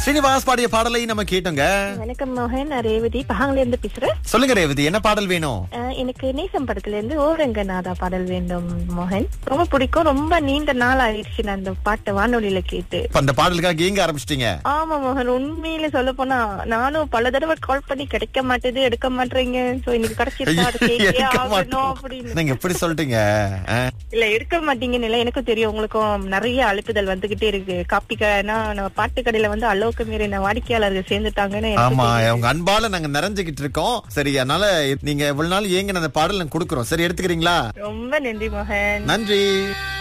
ஸ்ரீனிவாஸ் பாடிய பாடலை நம்ம கேட்டோங்க. வணக்கம் மோகன், நான் ரேவதி பஹாங்ல இருந்து பேசுறேன். சொல்லுங்க ரேவதி, என்ன பாடல் வேணும்? எனக்கு நேசம் படத்துல இருந்து ஓரங்கநாதா பாடல் வேண்டும் மோகன். ரொம்ப பிடிக்கும். ரொம்ப நீண்ட நாள் ஆயிடுச்சு நான் அந்த பாட்டை வானொலியில கேட்டு. அந்த பாடலுக்காக ஏங்க ஆரம்பிச்சிட்டீங்க? ஆமா மோகன், உண்மையில சொல்ல போனா நானும் பல தடவை கால் பண்ணி கிடைக்க மாட்டேது, எடுக்க மாட்டேறீங்க. சோ இன்னைக்கு கிடைச்சிருக்கா அது கேட்டே ஆகணும் அப்படின்னு. நீங்க எப்படி சொல்லிட்டீங்க? இல்ல எடுக்க மாட்டீங்கன்னு இல்ல, எனக்கும் தெரியும் உங்களுக்கும் நிறைய அழைப்புதல் வந்துகிட்டே இருக்கு. காப்பிக்கனா நம்ம பாட்டு கடையில வந்து அளவுக்கு மீறி வாடிக்கையாளர்கள் சேர்ந்துட்டாங்கன்னு. ஆமா, உங்க அன்பால நாங்க நிறைஞ்சுகிட்டு இருக்கோம். சரி, அதனால நீங்க இவ்வளவு நாள் ஏங்க அந்த பாடல் நாங்க கொடுக்குறோம். சரி, எடுத்துக்கிறீங்களா? ரொம்ப நன்றி மோகன். நன்றி.